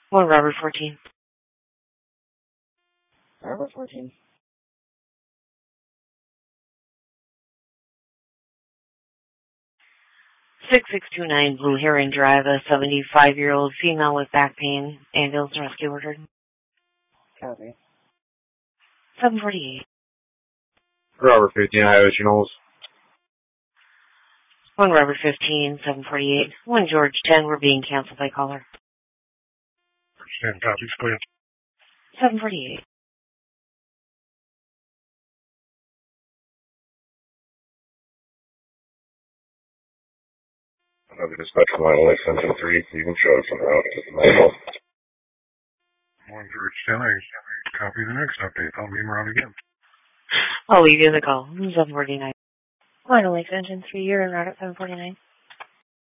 One Robert 14. Robert 14. 6629 Blue Heron Drive, a 75-year-old female with back pain. Ambulance and rescue ordered. Copy. 748. Robert 15, Iowa Channels. 1 Robert 15, 748. 1 George 10, we're being canceled by caller. Stand copies, clear. 748. I'll be dispatching line extension 3, so you can show us on route to the medical. 1 George 10, I copy the next update. I'll beam around again. I'll leave you the call. 749. Line extension 3, you're en route at 749.